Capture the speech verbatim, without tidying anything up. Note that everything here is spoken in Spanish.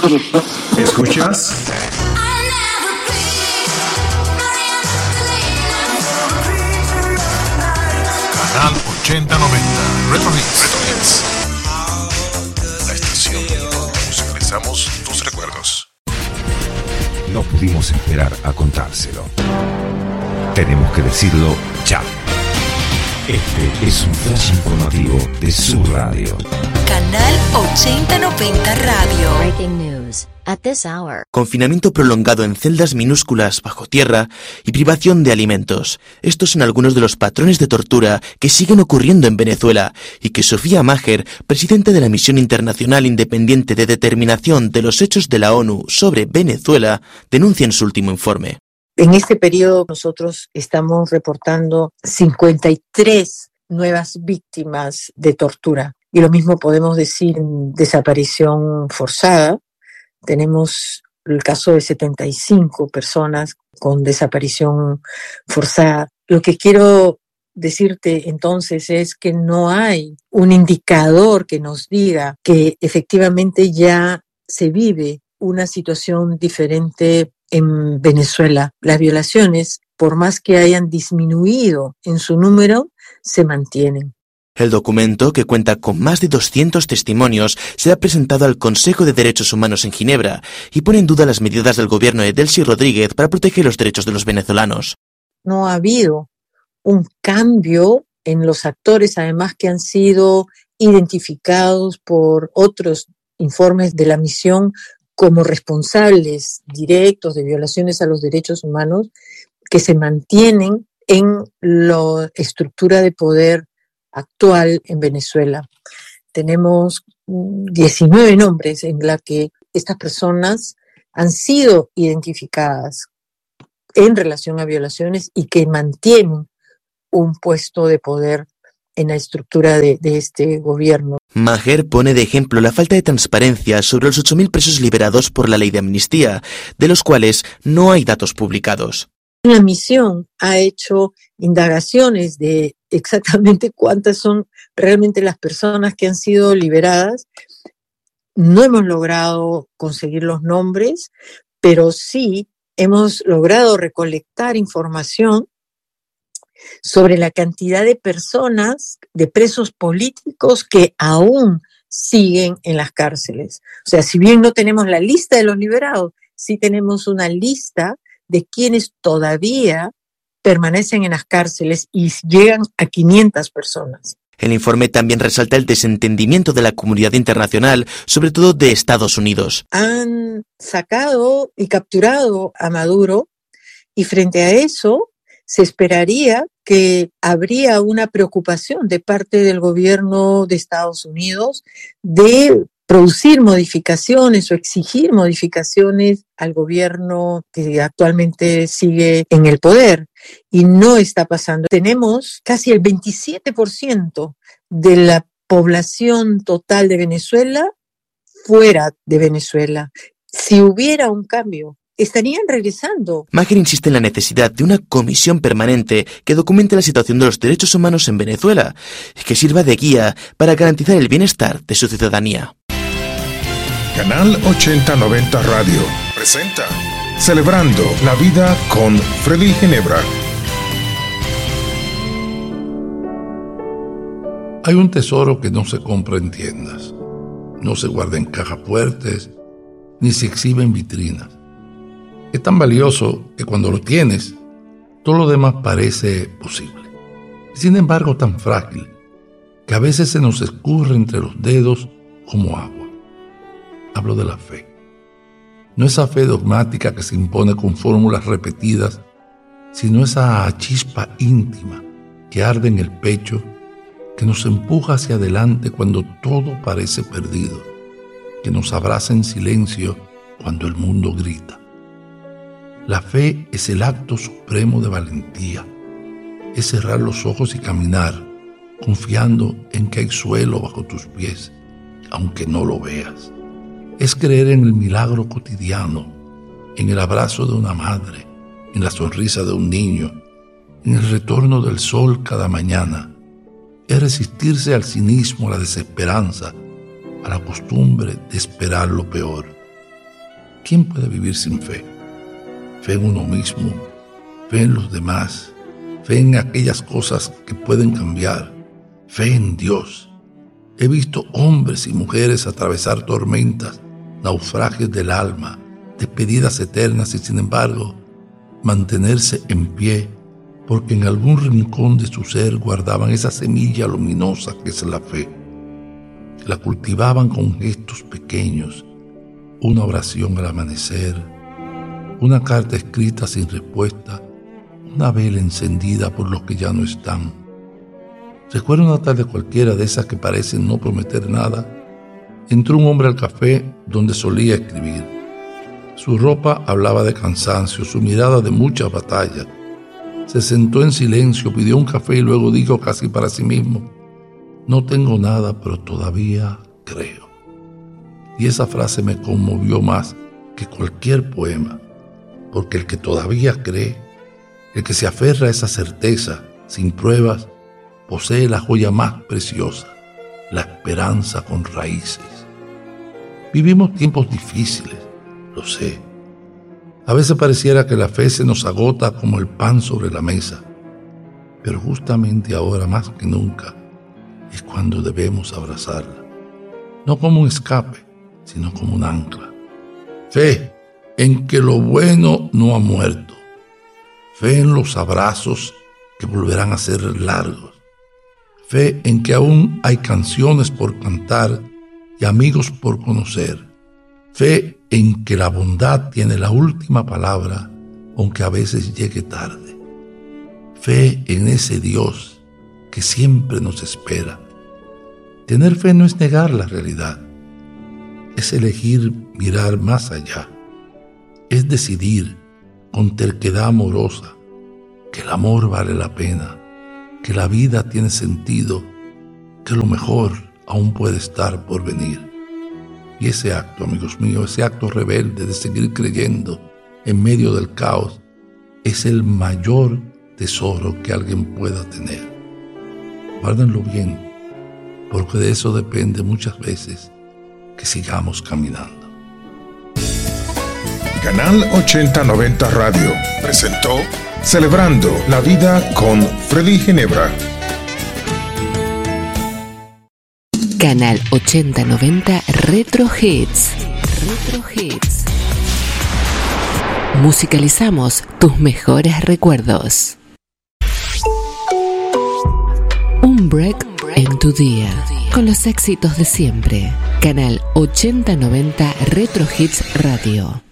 ¿Escuchas? Canal ochenta noventa Retro Hits. Retro Hits. La estación donde musicalizamos tus recuerdos. No pudimos esperar a contárselo. Tenemos que decirlo ya. Este es un flash informativo de su radio. Canal ochenta noventa Radio. Breaking news at this hour. Confinamiento prolongado en celdas minúsculas bajo tierra y privación de alimentos. Estos son algunos de los patrones de tortura que siguen ocurriendo en Venezuela y que Sofía Maher, presidenta de la Misión Internacional Independiente de Determinación de los Hechos de la ONU sobre Venezuela, denuncia en su último informe. En este periodo nosotros estamos reportando cincuenta y tres nuevas víctimas de tortura. Y lo mismo podemos decir en desaparición forzada. Tenemos el caso de setenta y cinco personas con desaparición forzada. Lo que quiero decirte entonces es que no hay un indicador que nos diga que efectivamente ya se vive una situación diferente en Venezuela. Las violaciones, por más que hayan disminuido en su número, se mantienen. El documento, que cuenta con más de doscientos testimonios, será presentado al Consejo de Derechos Humanos en Ginebra y pone en duda las medidas del gobierno de Delcy Rodríguez para proteger los derechos de los venezolanos. No ha habido un cambio en los actores, además que han sido identificados por otros informes de la misión como responsables directos de violaciones a los derechos humanos, que se mantienen en la estructura de poder actual en Venezuela. Tenemos diecinueve nombres en la que estas personas han sido identificadas en relación a violaciones y que mantienen un puesto de poder en la estructura de, de este gobierno. Maher pone de ejemplo la falta de transparencia sobre los ocho mil presos liberados por la ley de amnistía, de los cuales no hay datos publicados. La misión ha hecho indagaciones de exactamente cuántas son realmente las personas que han sido liberadas. No hemos logrado conseguir los nombres, pero sí hemos logrado recolectar información sobre la cantidad de personas, de presos políticos que aún siguen en las cárceles. O sea, si bien no tenemos la lista de los liberados, sí tenemos una lista de quienes todavía permanecen en las cárceles y llegan a quinientas personas. El informe también resalta el desentendimiento de la comunidad internacional, sobre todo de Estados Unidos. Han sacado y capturado a Maduro y frente a eso se esperaría que habría una preocupación de parte del gobierno de Estados Unidos de producir modificaciones o exigir modificaciones al gobierno que actualmente sigue en el poder. Y no está pasando. Tenemos casi el veintisiete por ciento de la población total de Venezuela fuera de Venezuela. Si hubiera un cambio, estarían regresando. Maher insiste en la necesidad de una comisión permanente que documente la situación de los derechos humanos en Venezuela y que sirva de guía para garantizar el bienestar de su ciudadanía. Canal ochenta noventa Radio presenta Celebrando la Vida con Freddy Ginebra. Hay un tesoro que no se compra en tiendas, no se guarda en cajas fuertes, ni se exhibe en vitrinas. Es tan valioso que cuando lo tienes, todo lo demás parece posible. Y sin embargo tan frágil, que a veces se nos escurre entre los dedos como agua. Hablo de la fe. No esa fe dogmática que se impone con fórmulas repetidas, sino esa chispa íntima que arde en el pecho, que nos empuja hacia adelante cuando todo parece perdido, que nos abraza en silencio cuando el mundo grita. La fe es el acto supremo de valentía, es cerrar los ojos y caminar, confiando en que hay suelo bajo tus pies, aunque no lo veas. Es creer en el milagro cotidiano, en el abrazo de una madre, en la sonrisa de un niño, en el retorno del sol cada mañana. Es resistirse al cinismo, a la desesperanza, a la costumbre de esperar lo peor. ¿Quién puede vivir sin fe? Fe en uno mismo, fe en los demás, fe en aquellas cosas que pueden cambiar, fe en Dios. He visto hombres y mujeres atravesar tormentas, naufragios del alma, despedidas eternas y sin embargo mantenerse en pie porque en algún rincón de su ser guardaban esa semilla luminosa que es la fe. La cultivaban con gestos pequeños, una oración al amanecer, una carta escrita sin respuesta, una vela encendida por los que ya no están. Recuerdo una tarde cualquiera de esas que parecen no prometer nada. Entró un hombre al café donde solía escribir. Su ropa hablaba de cansancio, su mirada de muchas batallas. Se sentó en silencio, pidió un café y luego dijo casi para sí mismo: no tengo nada, pero todavía creo. Y esa frase me conmovió más que cualquier poema, porque el que todavía cree, el que se aferra a esa certeza sin pruebas, posee la joya más preciosa, la esperanza con raíces. Vivimos tiempos difíciles, lo sé. A veces pareciera que la fe se nos agota como el pan sobre la mesa, pero justamente ahora más que nunca es cuando debemos abrazarla, no como un escape, sino como un ancla. Fe en que lo bueno no ha muerto, fe en los abrazos que volverán a ser largos, fe en que aún hay canciones por cantar y amigos por conocer, fe en que la bondad tiene la última palabra, aunque a veces llegue tarde, fe en ese Dios que siempre nos espera. Tener fe no es negar la realidad, es elegir mirar más allá, es decidir con terquedad amorosa que el amor vale la pena, que la vida tiene sentido, que lo mejor aún puede estar por venir. Y ese acto, amigos míos, ese acto rebelde de seguir creyendo en medio del caos, es el mayor tesoro que alguien pueda tener. Guárdenlo bien, porque de eso depende muchas veces que sigamos caminando. Canal ochenta noventa Radio presentó Celebrando la Vida con Freddy Ginebra. Canal ochenta noventa Retro Hits. Retro Hits. Musicalizamos tus mejores recuerdos. Un break en tu día con los éxitos de siempre. Canal ochenta noventa Retro Hits Radio.